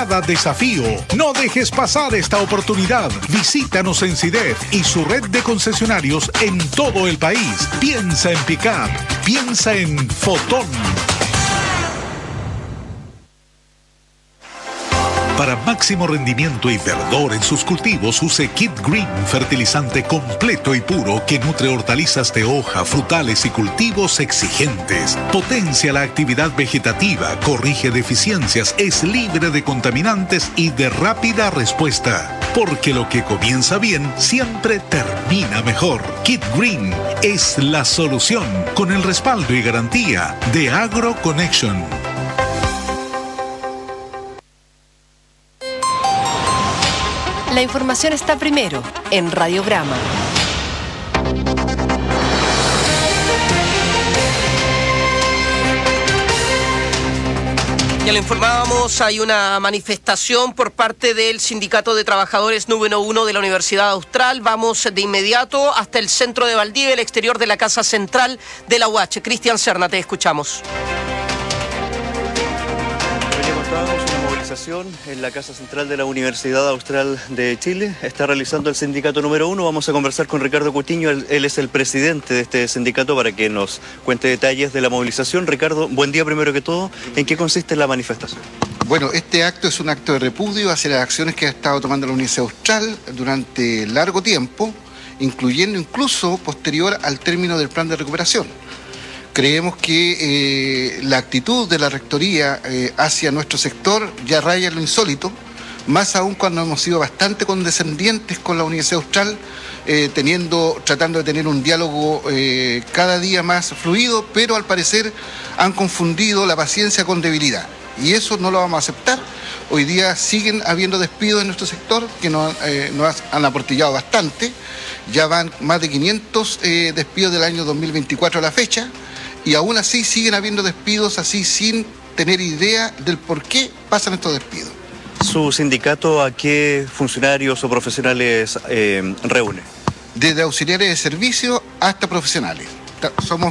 cada desafío. No dejes pasar esta oportunidad. Visítanos en CIDEF y su red de concesionarios en todo el país. Piensa en pick-up. Piensa en Fotón. Para máximo rendimiento y verdor en sus cultivos, use Kit Green, fertilizante completo y puro que nutre hortalizas de hoja, frutales y cultivos exigentes. Potencia la actividad vegetativa, corrige deficiencias, es libre de contaminantes y de rápida respuesta. Porque lo que comienza bien siempre termina mejor. Kit Green es la solución, con el respaldo y garantía de AgroConnection. La información está primero en Radiograma. Ya lo informábamos, hay una manifestación por parte del Sindicato de Trabajadores número 1 de la Universidad Austral. Vamos de inmediato hasta el centro de Valdivia, el exterior de la Casa Central de la UH. Cristian Serna, te escuchamos. En la Casa Central de la Universidad Austral de Chile está realizando el sindicato número 1. Vamos a conversar con Ricardo Coutinho, él es el presidente de este sindicato, para que nos cuente detalles de la movilización. Ricardo, buen día primero que todo. ¿En qué consiste la manifestación? Bueno, este acto es un acto de repudio hacia las acciones que ha estado tomando la Universidad Austral durante largo tiempo, incluyendo incluso posterior al término del plan de recuperación. Creemos que la actitud de la Rectoría hacia nuestro sector ya raya en lo insólito, más aún cuando hemos sido bastante condescendientes con la Universidad Austral, tratando de tener un diálogo cada día más fluido, pero al parecer han confundido la paciencia con debilidad. Y eso no lo vamos a aceptar. Hoy día siguen habiendo despidos en nuestro sector que nos han aportillado bastante. Ya van más de 500 despidos del año 2024 a la fecha. Y aún así siguen habiendo despidos así sin tener idea del por qué pasan estos despidos. ¿Su sindicato a qué funcionarios o profesionales reúne? Desde auxiliares de servicio hasta profesionales. Somos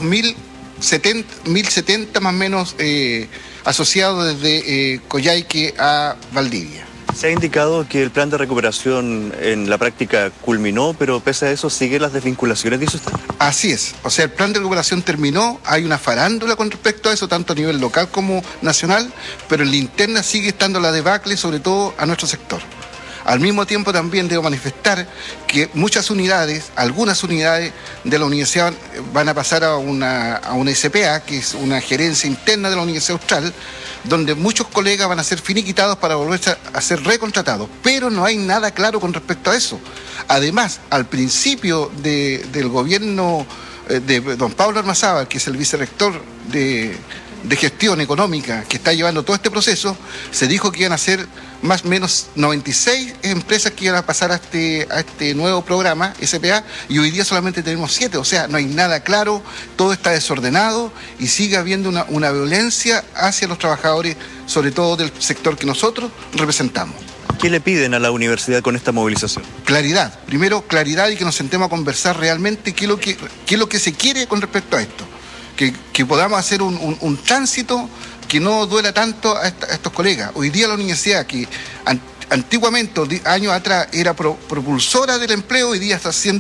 1.070 más o menos asociados desde Coyhaique a Valdivia. Se ha indicado que el plan de recuperación en la práctica culminó, pero pese a eso sigue las desvinculaciones, ¿dice usted? Así es, o sea, el plan de recuperación terminó, hay una farándula con respecto a eso, tanto a nivel local como nacional, pero en la interna sigue estando la debacle, sobre todo a nuestro sector. Al mismo tiempo también debo manifestar que algunas unidades de la universidad van a pasar a una SPA, que es una gerencia interna de la Universidad Austral, donde muchos colegas van a ser finiquitados para volverse a ser recontratados, pero no hay nada claro con respecto a eso. Además, al principio del gobierno de don Pablo Armazábal, que es el vicerrector de gestión económica que está llevando todo este proceso, se dijo que iban a ser más o menos 96 empresas que iban a pasar a este nuevo programa SPA, y hoy día solamente tenemos 7, o sea, no hay nada claro, todo está desordenado y sigue habiendo una violencia hacia los trabajadores, sobre todo del sector que nosotros representamos. ¿Qué le piden a la universidad con esta movilización? Claridad, primero claridad, y que nos sentemos a conversar realmente qué es lo que se quiere con respecto a esto. Que podamos hacer un tránsito que no duela tanto a estos colegas. Hoy día la universidad, que antiguamente, años atrás, era propulsora del empleo, hoy día está siendo